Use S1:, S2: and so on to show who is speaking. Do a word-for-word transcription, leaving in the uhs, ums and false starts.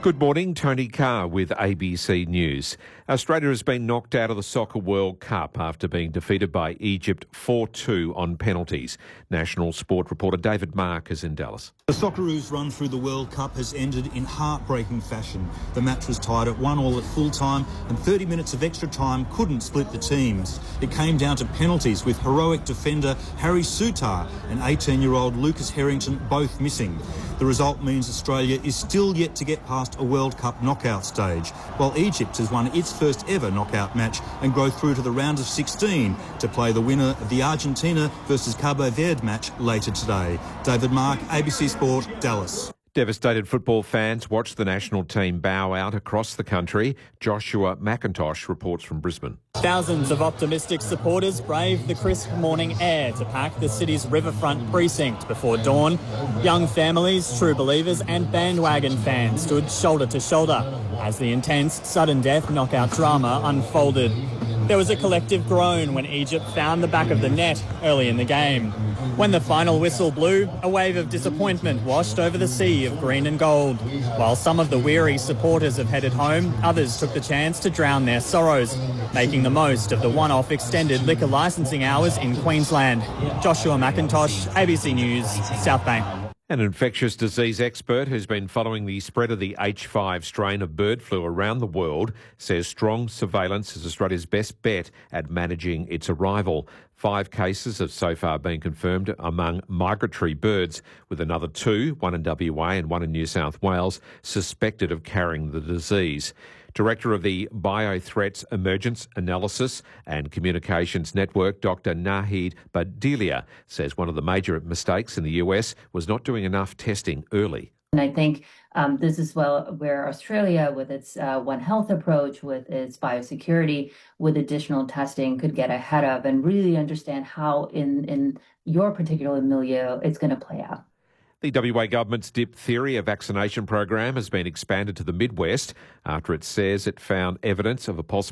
S1: Good morning, Tony Carr with A B C News. Australia has been knocked out of the Soccer World Cup after being defeated by Egypt four two on penalties. National Sport reporter David Mark is in Dallas.
S2: The Socceroos' run through the World Cup has ended in heartbreaking fashion. The match was tied at one all at full time and thirty minutes of extra time couldn't split the teams. It came down to penalties with heroic defender Harry Souttar and eighteen-year-old Lucas Harrington both missing. The result means Australia is still yet to get past a World Cup knockout stage, while Egypt has won its first ever knockout match and go through to the round of sixteen to play the winner of the Argentina versus Cabo Verde match later today. David Mark, A B C Sport, Dallas.
S1: Devastated football fans watched the national team bow out across the country. Joshua McIntosh reports from Brisbane.
S3: Thousands of optimistic supporters braved the crisp morning air to pack the city's riverfront precinct before dawn. Young families, true believers and bandwagon fans stood shoulder to shoulder as the intense sudden death knockout drama unfolded. There was a collective groan when Egypt found the back of the net early in the game. When the final whistle blew, a wave of disappointment washed over the sea of green and gold. While some of the weary supporters have headed home, others took the chance to drown their sorrows, making the most of the one-off extended liquor licensing hours in Queensland. Joshua McIntosh, A B C News, South Bank.
S1: An infectious disease expert who's been following the spread of the H five strain of bird flu around the world says strong surveillance is Australia's best bet at managing its arrival. Five cases have so far been confirmed among migratory birds, with another two, one in W A and one in New South Wales, suspected of carrying the disease. Director of the Biothreats Emergence Analysis and Communications Network, Doctor Nahid Badilia, says one of the major mistakes in the U S was not doing enough testing early.
S4: And I think um, this is well where Australia, with its uh, One Health approach, with its biosecurity, with additional testing, could get ahead of and really understand how in, in your particular milieu it's going to play out.
S1: The W A government's diphtheria vaccination program has been expanded to the Midwest after it says it found evidence of a possible